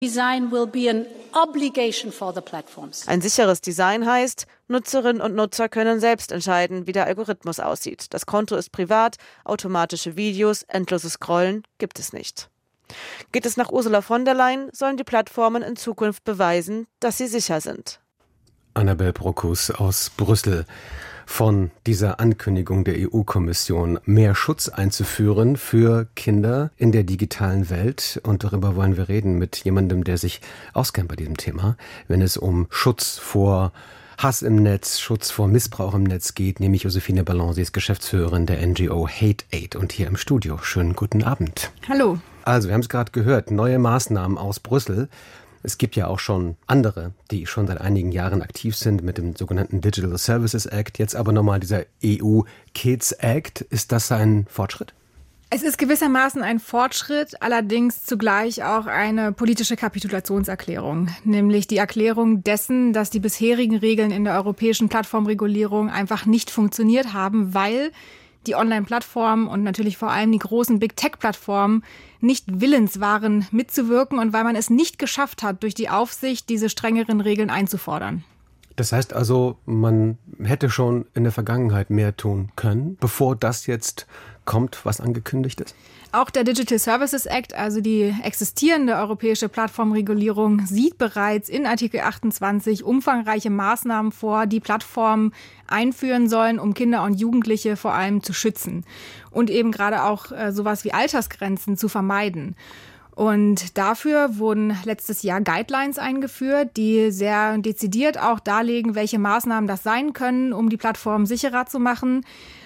Ein sicheres Design heißt, Nutzerinnen und Nutzer können selbst entscheiden, wie der Algorithmus aussieht. Das Konto ist privat, automatische Videos, endloses Scrollen gibt es nicht. Geht es nach Ursula von der Leyen, sollen die Plattformen in Zukunft beweisen, dass sie sicher sind. Annabel Brockus aus Brüssel. Von dieser Ankündigung der EU-Kommission, mehr Schutz einzuführen für Kinder in der digitalen Welt. Und darüber wollen wir reden mit jemandem, der sich auskennt bei diesem Thema, wenn es um Schutz vor Hass im Netz, Schutz vor Missbrauch im Netz geht, nämlich Josephine Ballon. Sie ist Geschäftsführerin der NGO Hate Aid und hier im Studio. Schönen guten Abend. Hallo. Also, wir haben es gerade gehört, neue Maßnahmen aus Brüssel. Es gibt ja auch schon andere, die schon seit einigen Jahren aktiv sind mit dem sogenannten Digital Services Act. Jetzt aber nochmal dieser EU Kids Act. Ist das ein Fortschritt? Es ist gewissermaßen ein Fortschritt, allerdings zugleich auch eine politische Kapitulationserklärung. Nämlich die Erklärung dessen, dass die bisherigen Regeln in der europäischen Plattformregulierung einfach nicht funktioniert haben, weil die Online-Plattformen und natürlich vor allem die großen Big-Tech-Plattformen nicht willens waren, mitzuwirken und weil man es nicht geschafft hat, durch die Aufsicht diese strengeren Regeln einzufordern. Das heißt also, man hätte schon in der Vergangenheit mehr tun können, bevor das jetzt kommt, was angekündigt ist? Auch der Digital Services Act, also die existierende europäische Plattformregulierung, sieht bereits in Artikel 28 umfangreiche Maßnahmen vor, die Plattformen einführen sollen, um Kinder und Jugendliche vor allem zu schützen und eben gerade auch sowas wie Altersgrenzen zu vermeiden. Und dafür wurden letztes Jahr Guidelines eingeführt, die sehr dezidiert auch darlegen, welche Maßnahmen das sein können, um die Plattform sicherer zu machen.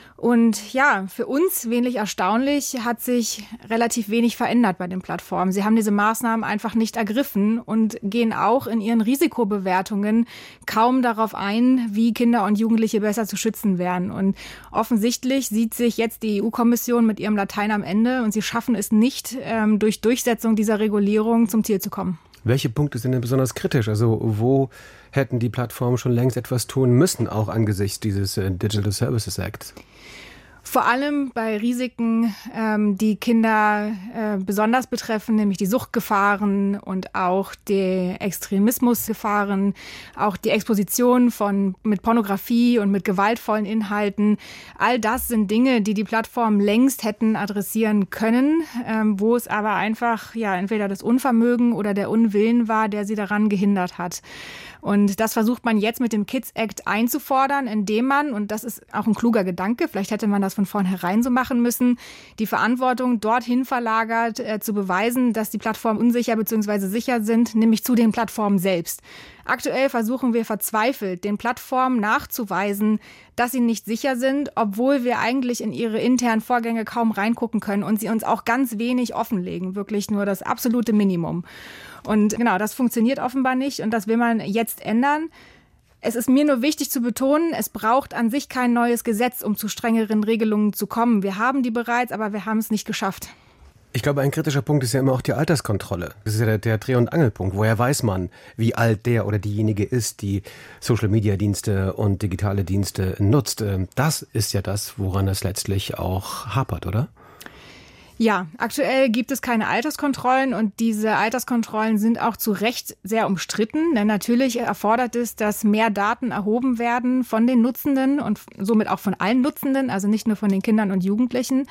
Und ja, für uns wenig erstaunlich hat sich relativ wenig verändert bei den Plattformen. Sie haben diese Maßnahmen einfach nicht ergriffen und gehen auch in ihren Risikobewertungen kaum darauf ein, wie Kinder und Jugendliche besser zu schützen wären. Und offensichtlich sieht sich jetzt die EU-Kommission mit ihrem Latein am Ende und sie schaffen es nicht, durch Durchsetzung dieser Regulierung zum Ziel zu kommen. Welche Punkte sind denn besonders kritisch? Also wo hätten die Plattformen schon längst etwas tun müssen, auch angesichts dieses Digital Services Act? Vor allem bei Risiken, die Kinder besonders betreffen, nämlich die Suchtgefahren und auch die Extremismusgefahren, auch die Exposition mit Pornografie und mit gewaltvollen Inhalten. All das sind Dinge, die die Plattformen längst hätten adressieren können, wo es aber einfach entweder das Unvermögen oder der Unwillen war, der sie daran gehindert hat. Und das versucht man jetzt mit dem Kids Act einzufordern, indem man, und das ist auch ein kluger Gedanke, vielleicht hätte man das von vornherein so machen müssen, die Verantwortung dorthin verlagert, zu beweisen, dass die Plattformen unsicher bzw. sicher sind, nämlich zu den Plattformen selbst. Aktuell versuchen wir verzweifelt, den Plattformen nachzuweisen, dass sie nicht sicher sind, obwohl wir eigentlich in ihre internen Vorgänge kaum reingucken können und sie uns auch ganz wenig offenlegen, wirklich nur das absolute Minimum. Und genau, das funktioniert offenbar nicht und das will man jetzt ändern. Es ist mir nur wichtig zu betonen, es braucht an sich kein neues Gesetz, um zu strengeren Regelungen zu kommen. Wir haben die bereits, aber wir haben es nicht geschafft. Ich glaube, ein kritischer Punkt ist ja immer auch die Alterskontrolle. Das ist ja der Dreh- und Angelpunkt. Woher weiß man, wie alt der oder diejenige ist, die Social-Media-Dienste und digitale Dienste nutzt? Das ist ja das, woran es letztlich auch hapert, oder? Ja, aktuell gibt es keine Alterskontrollen und diese Alterskontrollen sind auch zu Recht sehr umstritten, denn natürlich erfordert es, dass mehr Daten erhoben werden von den Nutzenden und somit auch von allen Nutzenden, also nicht nur von den Kindern und Jugendlichen.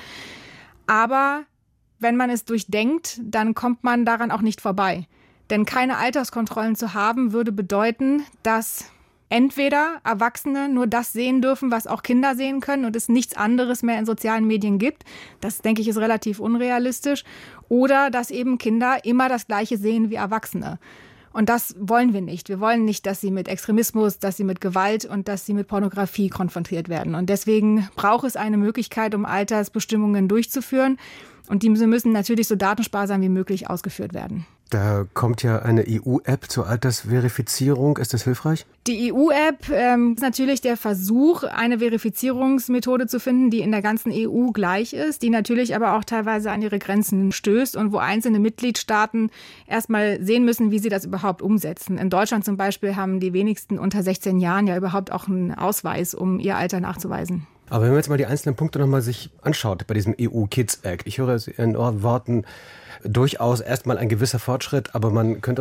Aber wenn man es durchdenkt, dann kommt man daran auch nicht vorbei. Denn keine Alterskontrollen zu haben, würde bedeuten, dass entweder Erwachsene nur das sehen dürfen, was auch Kinder sehen können und es nichts anderes mehr in sozialen Medien gibt. Das, denke ich, ist relativ unrealistisch. Oder dass eben Kinder immer das Gleiche sehen wie Erwachsene. Und das wollen wir nicht. Wir wollen nicht, dass sie mit Extremismus, dass sie mit Gewalt und dass sie mit Pornografie konfrontiert werden. Und deswegen braucht es eine Möglichkeit, um Altersbestimmungen durchzuführen. Und diese müssen natürlich so datensparsam wie möglich ausgeführt werden. Da kommt ja eine EU-App zur Altersverifizierung. Ist das hilfreich? Die EU-App ist natürlich der Versuch, eine Verifizierungsmethode zu finden, die in der ganzen EU gleich ist, die natürlich aber auch teilweise an ihre Grenzen stößt und wo einzelne Mitgliedstaaten erstmal sehen müssen, wie sie das überhaupt umsetzen. In Deutschland zum Beispiel haben die wenigsten unter 16 Jahren ja überhaupt auch einen Ausweis, um ihr Alter nachzuweisen. Aber wenn man jetzt mal die einzelnen Punkte nochmal sich anschaut bei diesem EU-Kids Act, ich höre es in euren Worten durchaus erstmal ein gewisser Fortschritt, aber man könnte